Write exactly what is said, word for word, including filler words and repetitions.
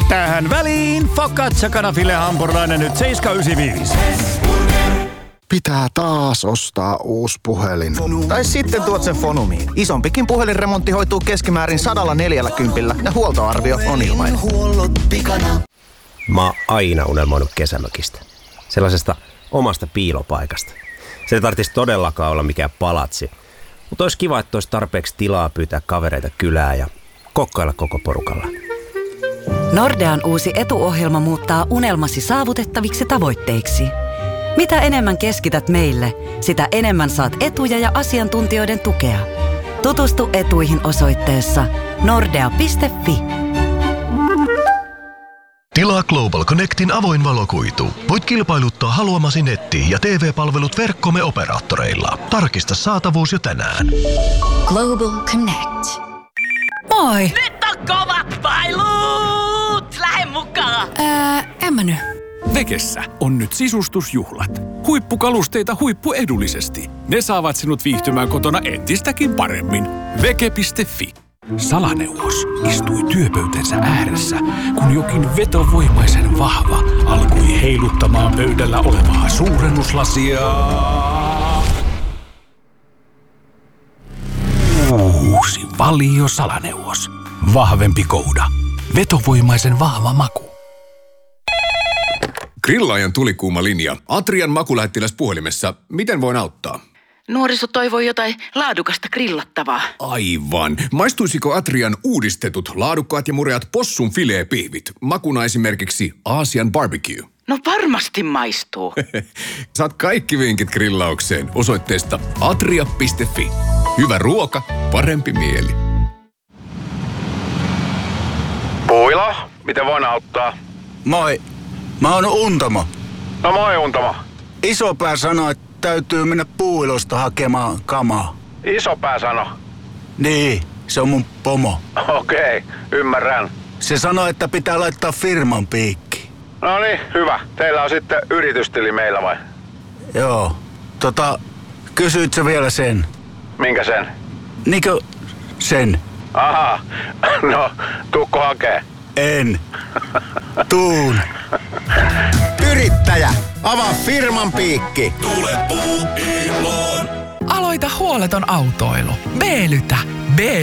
Tähän väliin focaccia canafille hampurilainen nyt seitsemän yhdeksänkymmentäviisi. Pitää taas ostaa uusi puhelin. Tai sitten tuot sen Fonumiin. Isompikin puhelinremontti hoituu keskimäärin sadalla neljälläkympillä ja huoltoarvio on ilmainen. Mä oon aina unelmoinut kesämökistä. Sellaisesta omasta piilopaikasta. Se ei tarvitsisi todellakaan olla mikään palatsi. Mutta olisi kiva, että olisi tarpeeksi tilaa pyytää kavereita kylään ja kokkailla koko porukalla. Nordean uusi etuohjelma muuttaa unelmasi saavutettaviksi tavoitteiksi. Mitä enemmän keskität meille, sitä enemmän saat etuja ja asiantuntijoiden tukea. Tutustu etuihin osoitteessa nordea piste fi. Tilaa Global Connectin avoin valokuitu. Voit kilpailuttaa haluamasi netti- ja T V-palvelut verkkomme operaattoreilla. Tarkista saatavuus jo tänään. Global Connect. Moi! Nyt on kovat pailut! Lähde mukaan! Ää, en mä nyt. Vekessä on nyt sisustusjuhlat. Huippukalusteita huippuedullisesti. Ne saavat sinut viihtymään kotona entistäkin paremmin. Veke piste fi. Salaneuvos istui työpöytänsä ääressä, kun jokin vetovoimaisen vahva alkoi heiluttamaan pöydällä olevaa suurennuslasia. Uusi Valio Salaneuvos. Vahvempi kouda. Vetovoimaisen vahva maku. Grillaajan tulikuuma linja. Atrian makulähettiläs puhelimessa. Miten voin auttaa? Nuoriso toivoi jotain laadukasta grillattavaa. Aivan. Maistuisiko Atrian uudistetut laadukkaat ja mureat possun fileepihvit? Makuna esimerkiksi Aasian barbecue. No varmasti maistuu. Saat kaikki vinkit grillaukseen osoitteesta atria piste fi. Hyvä ruoka, parempi mieli. Puila, miten voin auttaa? Moi, mä oon Untamo. No moi Untamo. Isopää sanoi, että täytyy mennä Puuilosta hakemaan kamaa. Isopää sano? Niin, se on mun pomo. Okei, okay, ymmärrän. Se sanoi, että pitää laittaa firman piikki. No niin, hyvä. Teillä on sitten yritystili meillä vai? Joo. Tota, kysyit sä vielä sen? Minkä sen? Niinkö sen? Aha, no tuukko hakee? En. Tuun. Yrittäjä, avaa firman piikki. Tule Puuiloon. Aloita huoleton autoilu. B-lytä. B